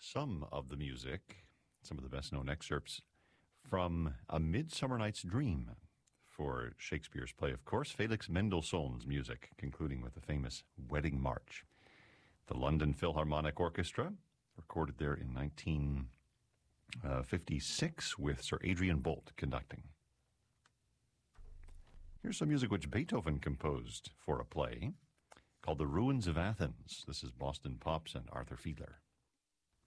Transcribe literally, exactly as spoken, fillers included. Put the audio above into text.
some of the music, some of the best-known excerpts from A Midsummer Night's Dream for Shakespeare's play, of course, Felix Mendelssohn's music, concluding with the famous Wedding March. The London Philharmonic Orchestra, recorded there in nineteen fifty-six with Sir Adrian Boult conducting. Here's some music which Beethoven composed for a play called The Ruins of Athens. This is Boston Pops and Arthur Fiedler.